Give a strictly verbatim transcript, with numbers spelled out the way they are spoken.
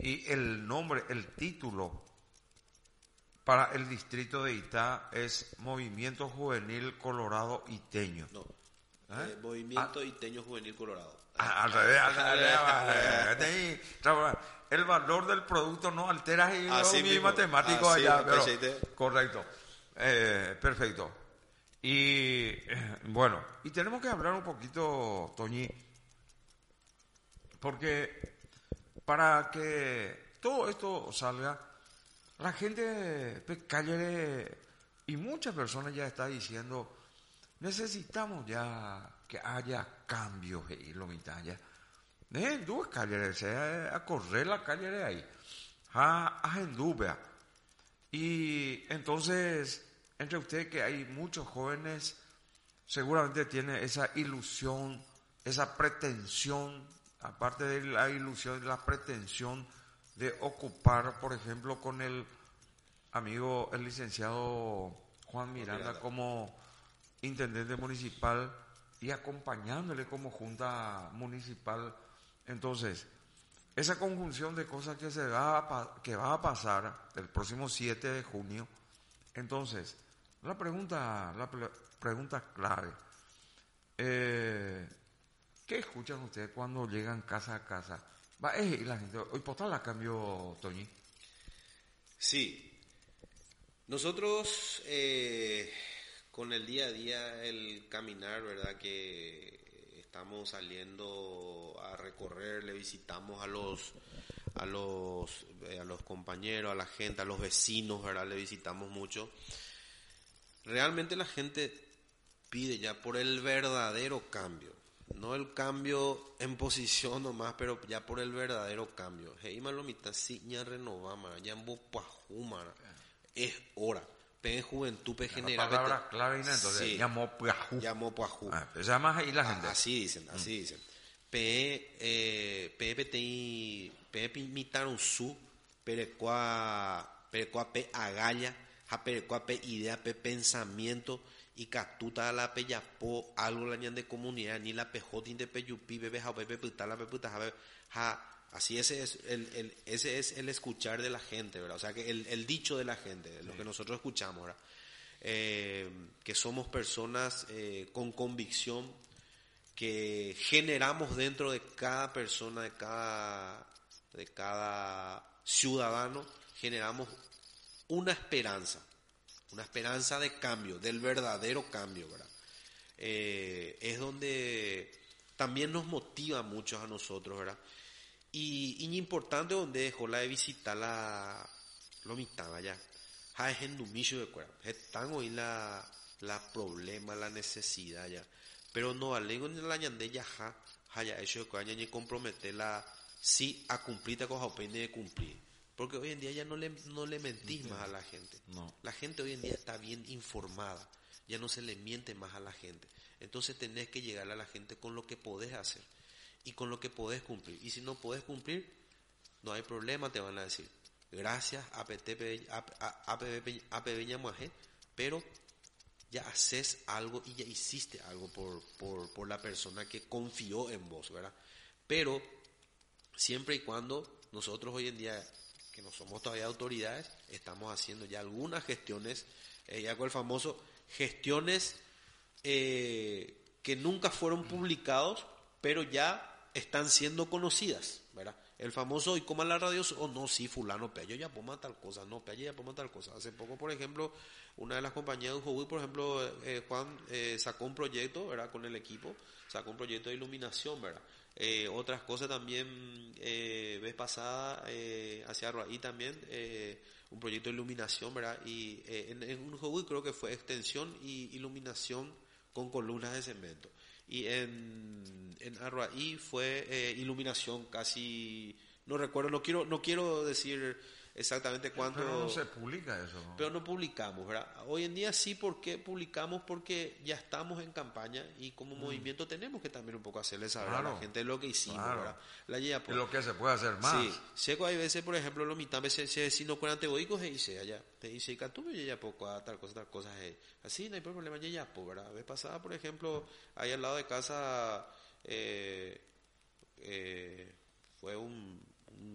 Y el nombre, el título para el distrito de Itá es Movimiento Juvenil Colorado Iteño. No, ¿Eh? eh, Movimiento Ah, Iteño Juvenil Colorado. ah, al revés, al revés, al revés. El valor del producto no altera y Así mi mismo. matemático Así, allá, pero cachete. correcto. Eh, perfecto. Y eh, bueno, y tenemos que hablar un poquito, Toñi, porque para que todo esto salga, la gente pues, calle y muchas personas ya están diciendo, necesitamos ya que haya cambios en lo mitad ya. Eh, due calle, se a correr la calle de ahí, a a endubea. Y entonces, entre ustedes que hay muchos jóvenes, seguramente tiene esa ilusión, esa pretensión, aparte de la ilusión, la pretensión de ocupar, por ejemplo, con el amigo, el licenciado Juan Miranda, Miranda. como intendente municipal y acompañándole como junta municipal. Entonces, esa conjunción de cosas que se va a, pa- que va a pasar el próximo siete de junio. Entonces, la pregunta, la ple- pregunta clave, eh, ¿qué escuchan ustedes cuando llegan casa a casa? Va, eh, y la gente, hoy postal la cambio, Toñi. Sí. Nosotros, eh, con el día a día, el caminar, ¿verdad? Que estamos saliendo a recorrer, le visitamos a los, a los, eh, a los compañeros, a la gente, a los vecinos, ¿verdad? Le visitamos mucho. Realmente la gente pide ya por el verdadero cambio. No el cambio en posición nomás, pero ya por el verdadero cambio. Heima lo mitad sí ya renovamos, ya en Bopajuma. Es hora. Pe juventud, pe La general. palabra clave, ¿no? Entonces, Sí. llamó Puajú. Llamó Puajú. Ah, pues llama ahí la gente. Así dicen, así dicen. Pe, eh, pe, pe, te, pe, imitaron su, perecua, perecua, pe, agalla, ja, perecua, pe, idea, pe, pensamiento, y catuta la pe, yapo, algo la ñan de comunidad, ni la pejotin de pe, yupi, bebe, ja, pe, pe, puta, la pe, puta, ja, be, ja. Así ese es el, el, ese es el escuchar de la gente, ¿verdad? O sea, que el, el dicho de la gente, lo que nosotros escuchamos, ¿verdad? Eh, que somos personas eh, con convicción, que generamos dentro de cada persona, de cada, de cada ciudadano, generamos una esperanza, una esperanza de cambio, del verdadero cambio, ¿verdad? Eh, es donde también nos motiva mucho a nosotros, ¿verdad? Y, y importante donde dejó la de visitar la lo mitad allá. Ja es en Dumillo de Cuera. Están hoy la, la problema, la necesidad ya. Pero no vale en la ñande ya ja, ja ya eso de Cuera ni comprometerla sí a cumplir con Jaupeine de cumplir. Porque hoy en día ya no le, no le mentís más a la gente. No. La gente hoy en día está bien informada. Ya no se le miente más a la gente. Entonces tenés que llegar a la gente con lo que podés hacer y con lo que podés cumplir. Y si no podés cumplir, no hay problema, te van a decir gracias a P B Ñamuajé, pero ya haces algo y ya hiciste algo por, por, por la persona que confió en vos, ¿verdad? Pero siempre y cuando nosotros hoy en día, que no somos todavía autoridades, estamos haciendo ya algunas gestiones, eh, ya con el famoso gestiones eh, que nunca fueron publicados, pero ya están siendo conocidas, ¿verdad? El famoso, ¿y cómo la radio? O oh, no, sí, fulano, pe, yo ya pongo tal cosa, no, pe, yo ya pongo tal cosa. Hace poco, por ejemplo, una de las compañías de Ujobuy, por ejemplo, eh, Juan eh, sacó un proyecto, ¿verdad? Con el equipo, sacó un proyecto de iluminación, ¿verdad? Eh, otras cosas también, eh, vez pasada, eh, hacia Arraí también, eh, un proyecto de iluminación, ¿verdad? Y eh, en, en Ujobuy creo que fue extensión y iluminación con columnas de cemento. Y en, en Arraí fue eh, iluminación casi, no recuerdo, no quiero, no quiero decir exactamente cuánto. Pero no se publica eso. Pero no publicamos, ¿verdad? Hoy en día sí, porque publicamos porque ya estamos en campaña y como mm. movimiento tenemos que también un poco hacerle saber claro, a la gente lo que hicimos, claro. ¿verdad? La ya, pues, y lo que se puede hacer más. Sí, seco hay veces, por ejemplo, lo mitad veces se si no cueran teoicos e dice allá, te dice y catume y ya poco tal cosa, tal cosa, hey. Así no hay problema, ya ya, pues, ¿verdad? Vez pasada, por ejemplo, ahí al lado de casa eh, eh, fue un